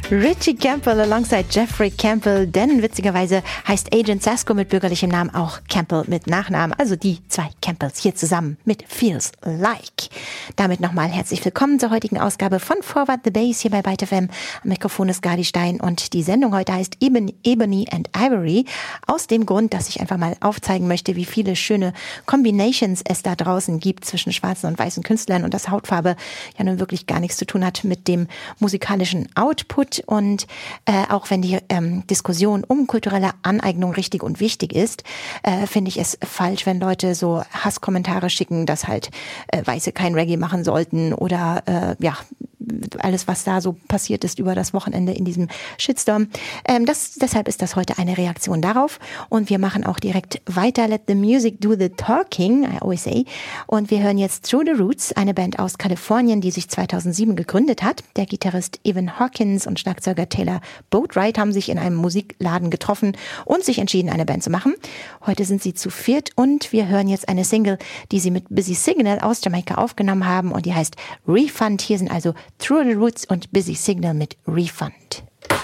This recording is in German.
Richie Campbell alongside Jeffrey Campbell, denn witzigerweise heißt Agent Sasco mit bürgerlichem Namen auch Campbell mit Nachnamen, also die zwei Campbells hier zusammen mit Feels Like. Damit nochmal herzlich willkommen zur heutigen Ausgabe von Forward the Bass hier bei Byte FM. Am Mikrofon ist Gadi Stein und die Sendung heute heißt Ebony and Ivory, aus dem Grund, dass ich einfach mal aufzeigen möchte, wie viele schöne Combinations es da draußen gibt zwischen schwarzen und weißen Künstlern und dass Hautfarbe ja nun wirklich gar nichts zu tun hat mit dem musikalischen Output. Und auch wenn die Diskussion um kulturelle Aneignung richtig und wichtig ist, finde ich es falsch, wenn Leute so Hasskommentare schicken, dass halt Weiße kein Reggae machen sollten oder alles, was da so passiert ist über das Wochenende in diesem Shitstorm. Deshalb ist das heute eine Reaktion darauf und wir machen auch direkt weiter. Let the music do the talking, I always say. Und wir hören jetzt Through the Roots, eine Band aus Kalifornien, die sich 2007 gegründet hat. Der Gitarrist Evan Hawkins und Schlagzeuger Taylor Boatwright haben sich in einem Musikladen getroffen und sich entschieden, eine Band zu machen. Heute sind sie zu viert und wir hören jetzt eine Single, die sie mit Busy Signal aus Jamaika aufgenommen haben und die heißt Refund. Hier sind also Through the Roots und Busy Signal mit Refund.